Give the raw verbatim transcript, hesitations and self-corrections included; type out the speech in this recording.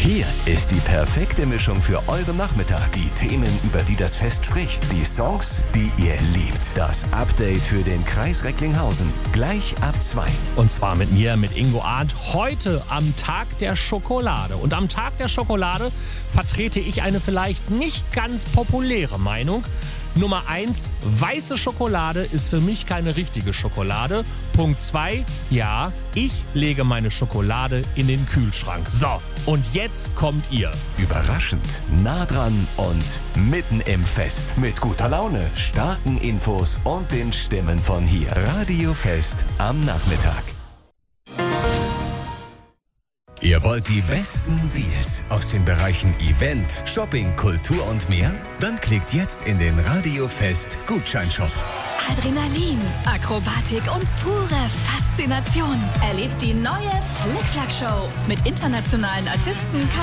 Hier ist die perfekte Mischung für euren Nachmittag. Die Themen, über die das Fest spricht. Die Songs, die ihr liebt. Das Update für den Kreis Recklinghausen. Gleich ab zwei. Und zwar mit mir, mit Ingo Arndt, heute am Tag der Schokolade. Und am Tag der Schokolade vertrete ich eine vielleicht nicht ganz populäre Meinung. Nummer eins, weiße Schokolade ist für mich keine richtige Schokolade. Punkt zwei, ja, ich lege meine Schokolade in den Kühlschrank. So, und jetzt kommt ihr. Überraschend, nah dran und mitten im Fest. Mit guter Laune, starken Infos und den Stimmen von hier. Radio Fest am Nachmittag. Ihr wollt die besten Deals aus den Bereichen Event, Shopping, Kultur und mehr? Dann klickt jetzt in den Radio Fest Gutscheinshop. Adrenalin, Akrobatik und pure Faszination. Erlebt die neue Flickflack-Show mit internationalen Artisten